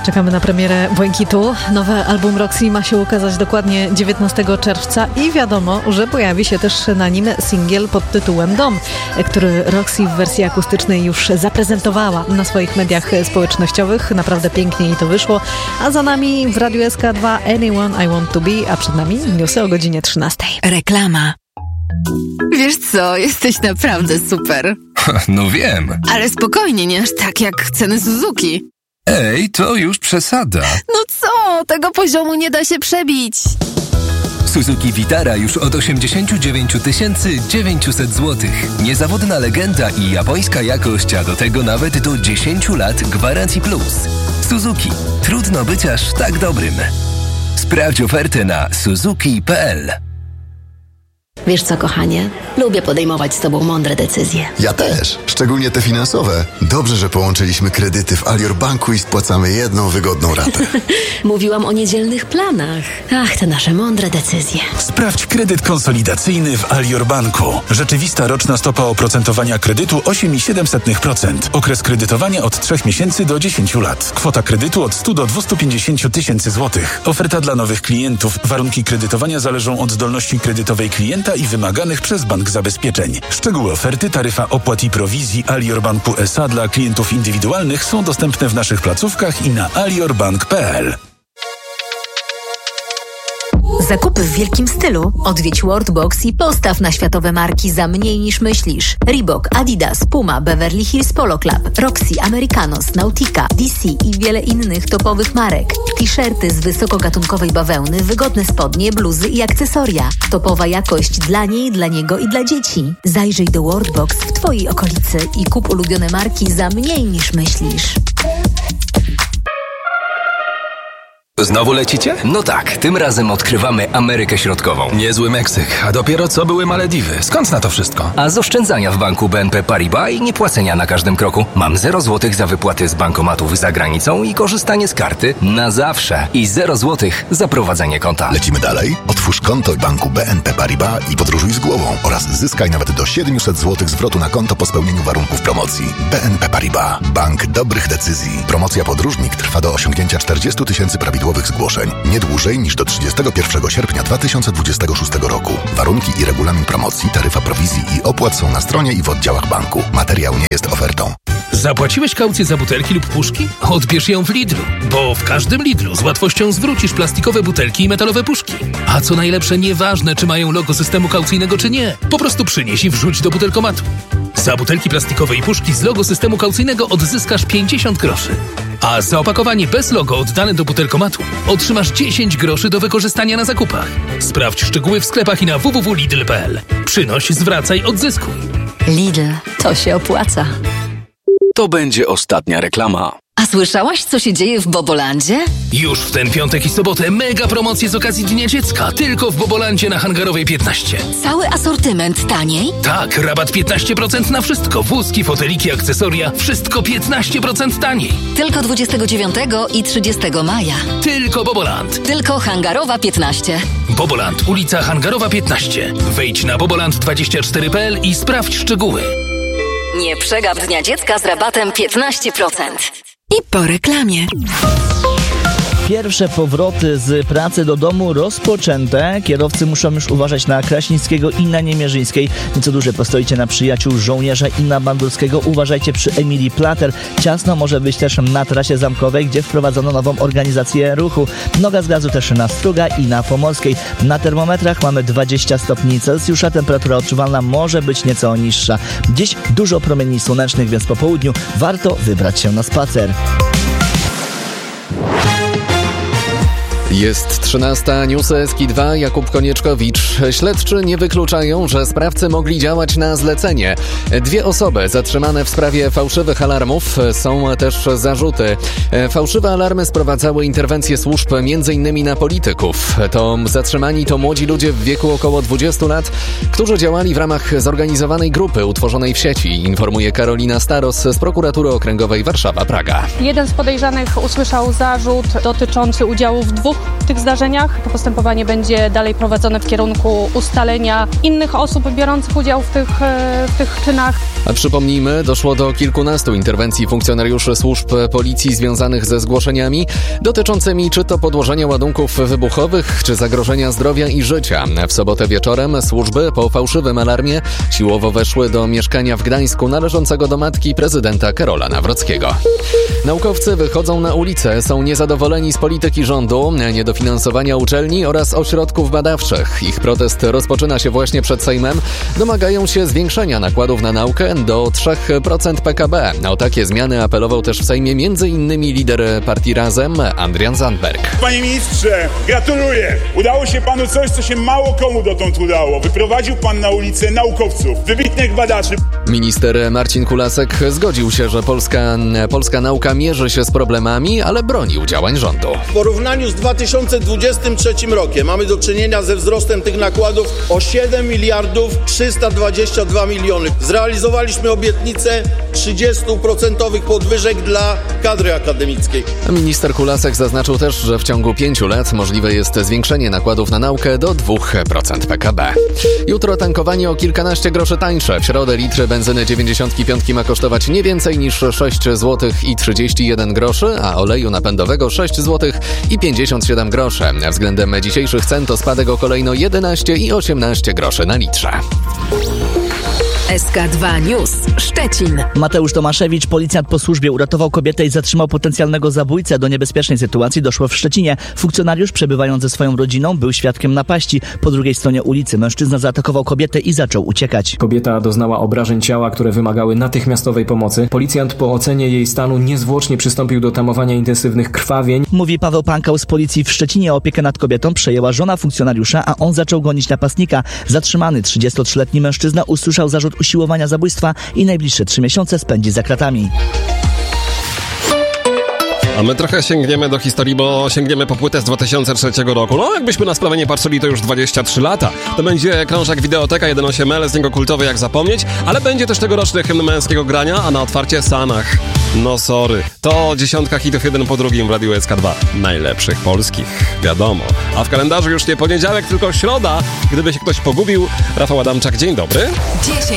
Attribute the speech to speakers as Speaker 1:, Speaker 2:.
Speaker 1: Czekamy na premierę Błękitu. Nowy album Roxy ma się ukazać dokładnie 19 czerwca i wiadomo, że pojawi się też na nim singiel pod tytułem Dom, który Roxy w wersji akustycznej już zaprezentowała na swoich mediach społecznościowych. Naprawdę pięknie jej to wyszło. A za nami w Radiu SK2 Anyone I Want To Be, a przed nami newsy o godzinie 13.
Speaker 2: Reklama. Wiesz co, jesteś naprawdę super.
Speaker 3: No wiem.
Speaker 2: Ale spokojnie, nie aż tak jak ceny Suzuki.
Speaker 3: Ej, to już przesada.
Speaker 2: No co? Tego poziomu nie da się przebić.
Speaker 3: Suzuki Vitara już od 89 900 zł. Niezawodna legenda i japońska jakość, a do tego nawet do 10 lat gwarancji plus. Suzuki. Trudno być aż tak dobrym. Sprawdź ofertę na suzuki.pl.
Speaker 4: Wiesz co, kochanie? Lubię podejmować z tobą mądre decyzje.
Speaker 5: Ja też, szczególnie te finansowe. Dobrze, że połączyliśmy kredyty w Alior Banku i spłacamy jedną wygodną ratę.
Speaker 4: Mówiłam o niedzielnych planach. Ach, te nasze mądre decyzje.
Speaker 6: Sprawdź kredyt konsolidacyjny w Alior Banku. Rzeczywista roczna stopa oprocentowania kredytu 8,7%. Okres kredytowania od 3 miesięcy do 10 lat. Kwota kredytu od 100 do 250 tysięcy złotych. Oferta dla nowych klientów. Warunki kredytowania zależą od zdolności kredytowej klienta i wymaganych przez bank zabezpieczeń. Szczegóły oferty, taryfa opłat i prowizji Alior Banku S.A. dla klientów indywidualnych są dostępne w naszych placówkach i na aliorbank.pl.
Speaker 7: Zakupy w wielkim stylu. Odwiedź Worldbox i postaw na światowe marki za mniej niż myślisz. Reebok, Adidas, Puma, Beverly Hills Polo Club, Roxy, Americanos, Nautica, DC i wiele innych topowych marek. T-shirty z wysokogatunkowej bawełny, wygodne spodnie, bluzy i akcesoria. Topowa jakość dla niej, dla niego i dla dzieci. Zajrzyj do Worldbox w twojej okolicy i kup ulubione marki za mniej niż myślisz.
Speaker 3: Znowu lecicie? No tak, tym razem odkrywamy Amerykę Środkową.
Speaker 8: Niezły Meksyk, a dopiero co były Malediwy. Skąd na to wszystko?
Speaker 3: A z oszczędzania w banku BNP Paribas i niepłacenia na każdym kroku. Mam 0 zł za wypłaty z bankomatów za granicą i korzystanie z karty na zawsze. I 0 zł za prowadzenie konta.
Speaker 5: Lecimy dalej? Otwórz konto w banku BNP Paribas i podróżuj z głową oraz zyskaj nawet do 700 zł zwrotu na konto po spełnieniu warunków promocji. BNP Paribas. Bank dobrych decyzji. Promocja podróżnik trwa do osiągnięcia 40 tysięcy prawidłowych zgłoszeń. Nie dłużej niż do 31 sierpnia 2026 roku. Warunki i regulamin promocji, taryfa prowizji i opłat są na stronie i w oddziałach banku. Materiał nie jest ofertą.
Speaker 9: Zapłaciłeś kaucję za butelki lub puszki? Odbierz ją w Lidlu, bo w każdym Lidlu z łatwością zwrócisz plastikowe butelki i metalowe puszki. A co najlepsze, nieważne czy mają logo systemu kaucyjnego czy nie, po prostu przynieś i wrzuć do butelkomatu. Za butelki plastikowe i puszki z logo systemu kaucyjnego odzyskasz 50 groszy. A za opakowanie bez logo oddane do butelkomatu otrzymasz 10 groszy do wykorzystania na zakupach. Sprawdź szczegóły w sklepach i na www.lidl.pl. Przynoś, zwracaj, odzyskuj.
Speaker 7: Lidl, to się opłaca.
Speaker 8: To będzie ostatnia reklama.
Speaker 7: A słyszałaś, co się dzieje w Bobolandzie?
Speaker 9: Już w ten piątek i sobotę mega promocje z okazji Dnia Dziecka. Tylko w Bobolandzie na Hangarowej 15.
Speaker 7: Cały asortyment taniej?
Speaker 9: Tak, rabat 15% na wszystko. Wózki, foteliki, akcesoria. Wszystko 15% taniej.
Speaker 7: Tylko 29 i 30 maja.
Speaker 9: Tylko Boboland.
Speaker 7: Tylko Hangarowa 15.
Speaker 9: Boboland, ulica Hangarowa 15. Wejdź na boboland24.pl i sprawdź szczegóły.
Speaker 7: Nie przegap Dnia Dziecka z rabatem 15%.
Speaker 2: I po reklamie.
Speaker 10: Pierwsze powroty z pracy do domu rozpoczęte. Kierowcy muszą już uważać na Kraśnickiego i na Niemierzyńskiej. Nieco dłużej postoicie na Przyjaciół Żołnierza i na Bandurskiego. Uważajcie przy Emilii Plater. Ciasno może być też na trasie zamkowej, gdzie wprowadzono nową organizację ruchu. Noga z gazu też na Struga i na Pomorskiej. Na termometrach mamy 20 stopni Celsjusza. Temperatura odczuwalna może być nieco niższa. Dziś dużo promieni słonecznych, więc po południu warto wybrać się na spacer.
Speaker 11: Jest 13, News SK2, Jakub Konieczkowicz. Śledczy nie wykluczają, że sprawcy mogli działać na zlecenie. 2 osoby zatrzymane w sprawie fałszywych alarmów. Są też zarzuty. Fałszywe alarmy sprowadzały interwencje służb m.in. na polityków. Zatrzymani to młodzi ludzie w wieku około 20 lat, którzy działali w ramach zorganizowanej grupy utworzonej w sieci, informuje Karolina Staros z Prokuratury Okręgowej Warszawa-Praga.
Speaker 12: Jeden z podejrzanych usłyszał zarzut dotyczący udziału w 2 w tych zdarzeniach. To postępowanie będzie dalej prowadzone w kierunku ustalenia innych osób biorących udział w tych czynach.
Speaker 11: A przypomnijmy, doszło do kilkunastu interwencji funkcjonariuszy służb policji związanych ze zgłoszeniami dotyczącymi czy to podłożenia ładunków wybuchowych, czy zagrożenia zdrowia i życia. W sobotę wieczorem służby po fałszywym alarmie siłowo weszły do mieszkania w Gdańsku należącego do matki prezydenta Karola Nawrockiego. Naukowcy wychodzą na ulicę, są niezadowoleni z polityki rządu, niedofinansowania uczelni oraz ośrodków badawczych. Ich protest rozpoczyna się właśnie przed Sejmem. Domagają się zwiększenia nakładów na naukę do 3% PKB. O takie zmiany apelował też w Sejmie m.in. lider partii Razem, Adrian Zandberg.
Speaker 13: Panie ministrze, gratuluję! Udało się panu coś, co się mało komu dotąd udało. Wyprowadził pan na ulicę naukowców, wybitnych badaczy.
Speaker 11: Minister Marcin Kulasek zgodził się, że polska nauka mierzy się z problemami, ale bronił działań rządu.
Speaker 14: W porównaniu z 2023 rokiem mamy do czynienia ze wzrostem tych nakładów o 7 miliardów 322 miliony. Zrealizowaliśmy obietnicę 30% podwyżek dla kadry akademickiej.
Speaker 11: Minister Kulasek zaznaczył też, że w ciągu 5 lat możliwe jest zwiększenie nakładów na naukę do 2% PKB. Jutro tankowanie o kilkanaście groszy tańsze. W środę litr benzyny 95 ma kosztować nie więcej niż 6 zł i 31 groszy, a oleju napędowego 6 zł i 57 groszy. Względem dzisiejszych cen to spadek o kolejno 11 i 18 groszy na litrze.
Speaker 2: SK2 News Szczecin.
Speaker 10: Mateusz Tomaszewicz, policjant po służbie, uratował kobietę i zatrzymał potencjalnego zabójcę. Do niebezpiecznej sytuacji doszło w Szczecinie. Funkcjonariusz, przebywając ze swoją rodziną, był świadkiem napaści. Po drugiej stronie ulicy mężczyzna zaatakował kobietę i zaczął uciekać.
Speaker 15: Kobieta doznała obrażeń ciała, które wymagały natychmiastowej pomocy. Policjant po ocenie jej stanu niezwłocznie przystąpił do tamowania intensywnych krwawień.
Speaker 10: Mówi Paweł Pankał z policji w Szczecinie. Opiekę nad kobietą przejęła żona funkcjonariusza, a on zaczął gonić napastnika. Zatrzymany 33-letni mężczyzna usłyszał zarzut usiłowania zabójstwa i najbliższe 3 miesiące spędzi za kratami.
Speaker 16: A my trochę sięgniemy do historii, bo sięgniemy po płytę z 2003 roku. No, jakbyśmy na sprawę nie patrzyli, to już 23 lata. To będzie krążek Wideoteka 1.8L, z niego kultowy jak zapomnieć, ale będzie też tegoroczny hymn męskiego grania, a na otwarcie Sanach. No sorry, to 10 hitów jeden po drugim w Radiu SK2. Najlepszych polskich, wiadomo. A w kalendarzu już nie poniedziałek, tylko środa. Gdyby się ktoś pogubił, Rafał Adamczak, dzień dobry.
Speaker 2: 10